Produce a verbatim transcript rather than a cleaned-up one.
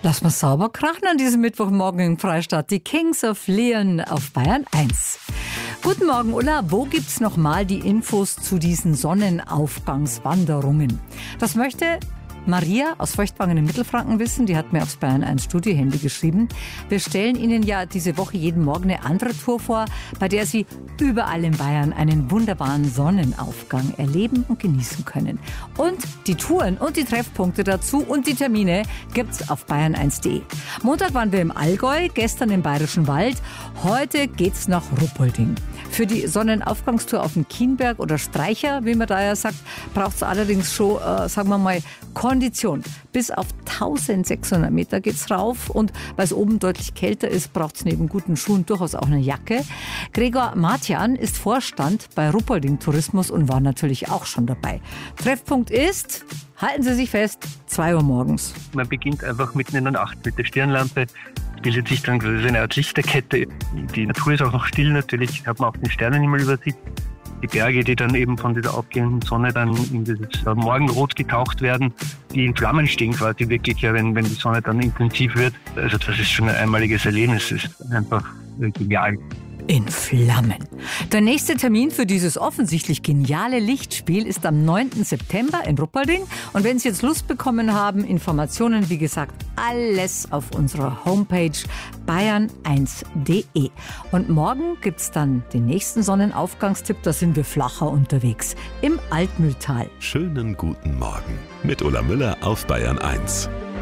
Lass mal sauber krachen an diesem Mittwochmorgen im Freistaat. Die Kings of Leon auf Bayern eins. Guten Morgen, Ulla. Wo gibt's nochmal die Infos zu diesen Sonnenaufgangswanderungen? Das möchte Maria aus Feuchtwangen in Mittelfranken wissen. Die hat mir aufs Bayern eins Studio-Handy geschrieben. Wir stellen Ihnen ja diese Woche jeden Morgen eine andere Tour vor, bei der Sie überall in Bayern einen wunderbaren Sonnenaufgang erleben und genießen können. Und die Touren und die Treffpunkte dazu und die Termine gibt's auf bayern eins punkt de. Montag waren wir im Allgäu, gestern im Bayerischen Wald. Heute geht's nach Ruppolding. Für die Sonnenaufgangstour auf den Kienberg oder Streicher, wie man da ja sagt, braucht es allerdings schon, äh, sagen wir mal, Kondition. Bis auf eintausendsechshundert Meter geht's rauf und weil es oben deutlich kälter ist, braucht es neben guten Schuhen durchaus auch eine Jacke. Gregor Martian ist Vorstand bei Ruppolding Tourismus und war natürlich auch schon dabei. Treffpunkt ist, halten Sie sich fest, zwei Uhr morgens. Man beginnt einfach mitten in der Nacht mit der Stirnlampe. Bildet sich dann quasi eine Art Lichterkette. Die Natur ist auch noch still natürlich, hat man auch den Sternenhimmel über sich. Die Berge, die dann eben von dieser aufgehenden Sonne dann in dieses Morgenrot getaucht werden, die in Flammen stehen quasi wirklich, ja, wenn, wenn die Sonne dann intensiv wird. Also das ist schon ein einmaliges Erlebnis, das ist einfach genial. In Flammen. Der nächste Termin für dieses offensichtlich geniale Lichtspiel ist am neunten September in Ruppolding. Und wenn Sie jetzt Lust bekommen haben, Informationen, wie gesagt, alles auf unserer Homepage bayern eins punkt de. Und morgen gibt's dann den nächsten Sonnenaufgangstipp, da sind wir flacher unterwegs, im Altmühltal. Schönen guten Morgen mit Ulla Müller auf Bayern eins.